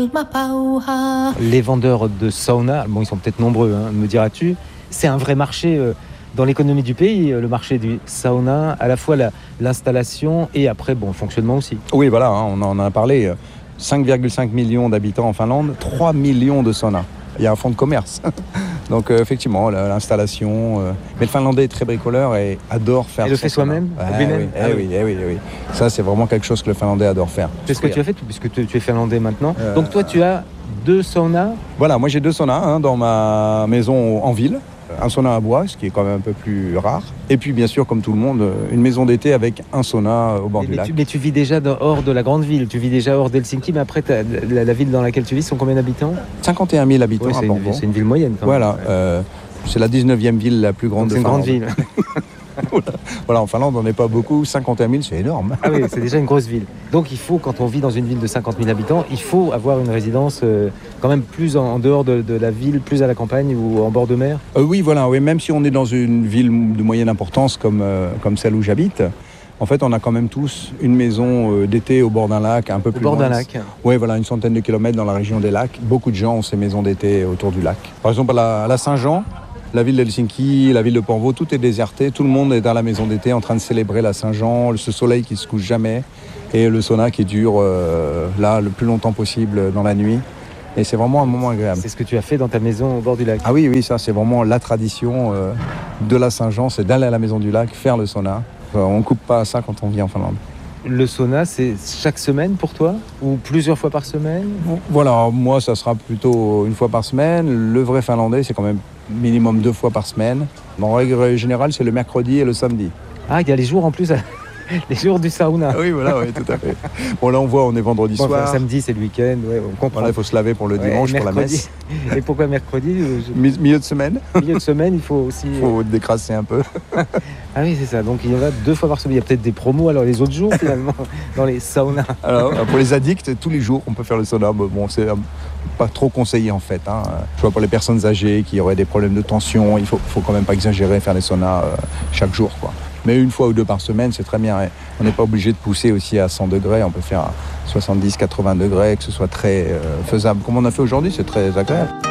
Les vendeurs de sauna, bon, ils sont peut-être nombreux, hein, me diras-tu. C'est un vrai marché dans l'économie du pays, le marché du sauna, à la fois l'installation et après, bon, le fonctionnement aussi. Oui, voilà, hein, on en a parlé. 5,5 millions d'habitants en Finlande, 3 millions de saunas. Il y a un fonds de commerce. Donc effectivement, l'installation. Mais le Finlandais est très bricoleur et adore faire. Et le fait soi-même, lui-même. Oui. Ça, c'est vraiment quelque chose que le Finlandais adore faire. C'est ce que tu as fait, puisque tu es finlandais maintenant. Donc toi, tu as 2 saunas. Voilà, moi j'ai 2 saunas dans ma maison en ville. Un sauna à bois, ce qui est quand même un peu plus rare. Et puis bien sûr, comme tout le monde, une maison d'été avec un sauna au bord du lac. Mais tu vis déjà hors de la grande ville, tu vis déjà hors d'Helsinki, mais après, la ville dans laquelle tu vis, sont combien d'habitants ? 51 000 habitants à Porvoo. C'est une ville moyenne quand même. Voilà, c'est la 19e ville la plus grande de Finlande. C'est une grande ville. Voilà, en Finlande, on n'est pas beaucoup. 51 000, c'est énorme. Ah oui, c'est déjà une grosse ville. Donc il faut, quand on vit dans une ville de 50 000 habitants, il faut avoir une résidence quand même plus en dehors de la ville, plus à la campagne ou en bord de mer. Oui, même si on est dans une ville de moyenne importance comme celle où j'habite, en fait, on a quand même tous une maison d'été au bord d'un lac, un peu plus loin. Au bord d'un lac. Oui, voilà, une centaine de kilomètres dans la région des lacs. Beaucoup de gens ont ces maisons d'été autour du lac. Par exemple, à la Saint-Jean, la ville d'Helsinki, la ville de Porvoo, tout est déserté. Tout le monde est dans la maison d'été en train de célébrer la Saint-Jean, ce soleil qui ne se couche jamais et le sauna qui dure le plus longtemps possible dans la nuit. Et c'est vraiment un moment agréable. C'est ce que tu as fait dans ta maison au bord du lac. Ah oui, ça c'est vraiment la tradition de la Saint-Jean, c'est d'aller à la maison du lac, faire le sauna. On ne coupe pas à ça quand on vit en Finlande. Le sauna, c'est chaque semaine pour toi ou plusieurs fois par semaine ? Voilà, moi ça sera plutôt une fois par semaine. Le vrai Finlandais, c'est quand même minimum 2 fois par semaine. En règle générale, c'est le mercredi et le samedi. Ah, il y a les jours en plus, les jours du sauna. Oui, tout à fait. Bon, là on est vendredi soir. Samedi, c'est le week-end, on comprend. Voilà, il faut se laver pour le dimanche, pour la messe. Et pourquoi mercredi ? Milieu de semaine. Milieu de semaine, il faut aussi... Il faut décrasser un peu. Ah oui, c'est ça. Donc il y en a 2 fois par semaine. Il y a peut-être des promos alors les autres jours finalement dans les saunas. Alors pour les addicts, tous les jours on peut faire le sauna. Bon, c'est pas trop conseillé en fait. Je vois pour les personnes âgées qui auraient des problèmes de tension, il faut quand même pas exagérer, faire les saunas chaque jour, quoi. Mais 1 fois ou 2 par semaine, c'est très bien. On n'est pas obligé de pousser aussi à 100 degrés. On peut faire à 70-80 degrés, que ce soit très faisable. Comme on a fait aujourd'hui, c'est très agréable.